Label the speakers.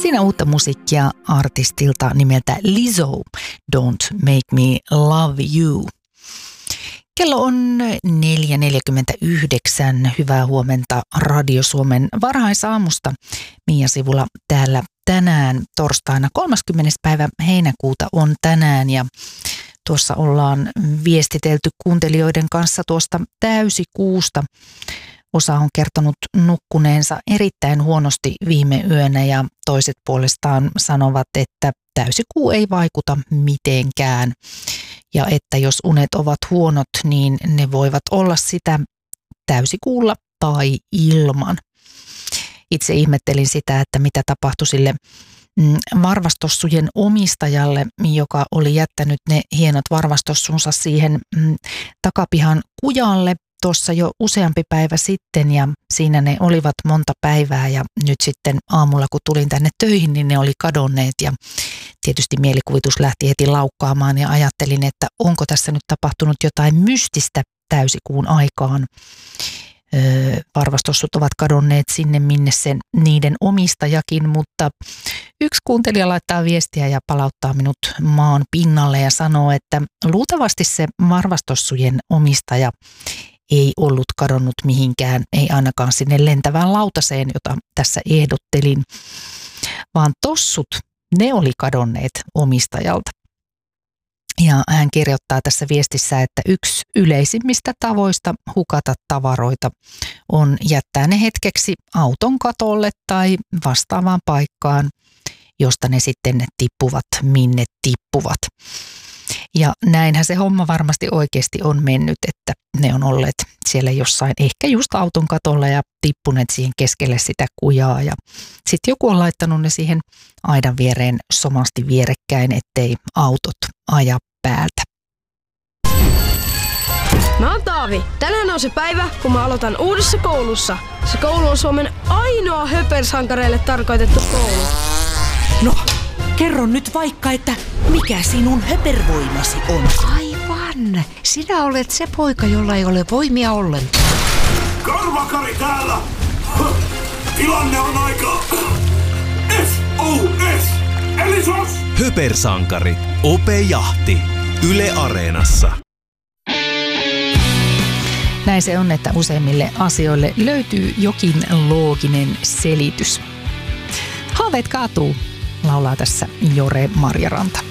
Speaker 1: Siinä uutta musiikkia artistilta nimeltä Lizzo, Don't Make Me Love You. Kello on 4.49. Hyvää huomenta Radio Suomen varhaisaamusta. Mia Sivula täällä tänään torstaina 30. päivä heinäkuuta on tänään ja tuossa ollaan viestitelty kuuntelijoiden kanssa tuosta täysikuusta. Osa on kertonut nukkuneensa erittäin huonosti viime yönä ja toiset puolestaan sanovat, että täysikuu ei vaikuta mitenkään. Ja että jos unet ovat huonot, niin ne voivat olla sitä täysikuulla tai ilman. Itse ihmettelin sitä, että mitä tapahtui sille varvastossujen omistajalle, joka oli jättänyt ne hienot varvastossunsa siihen takapihan kujalle tuossa jo useampi päivä sitten ja siinä ne olivat monta päivää ja nyt sitten aamulla kun tulin tänne töihin, niin ne oli kadonneet ja tietysti mielikuvitus lähti heti laukkaamaan ja ajattelin, että onko tässä nyt tapahtunut jotain mystistä täysikuun aikaan. Varvastossut ovat kadonneet sinne, minne sen niiden omistajakin, mutta yksi kuuntelija laittaa viestiä ja palauttaa minut maan pinnalle ja sanoo, että luultavasti se varvastossujen omistaja ei ollut kadonnut mihinkään, ei ainakaan sinne lentävään lautaseen, jota tässä ehdottelin, vaan tossut, ne oli kadonneet omistajalta. Ja hän kirjoittaa tässä viestissä, että yksi yleisimmistä tavoista hukata tavaroita on jättää ne hetkeksi auton katolle tai vastaavaan paikkaan, josta ne sitten tippuvat, minne tippuvat. Ja näinhän se homma varmasti oikeasti on mennyt, että ne on olleet siellä jossain ehkä just auton katolla ja tippuneet siihen keskelle sitä kujaa. Ja sitten joku on laittanut ne siihen aidan viereen somasti vierekkäin, ettei autot aja päältä.
Speaker 2: Mä oon Taavi. Tänään on se päivä, kun mä aloitan uudessa koulussa. Se koulu on Suomen ainoa höpersankareille tarkoitettu koulu.
Speaker 3: No, kerro nyt vaikka, että mikä sinun höpervoimasi on.
Speaker 4: Aivan. Sinä olet se poika, jolla ei ole voimia ollenkaan.
Speaker 5: Karvakari täällä! Tilanne on aika... SOS! Eli SOS!
Speaker 6: Höpersankari. Ope Jahti. Yle Areenassa.
Speaker 1: Näin se on, että useimmille asioille löytyy jokin looginen selitys. Haaveet kaatuu, laulaa tässä Jore Marjaranta.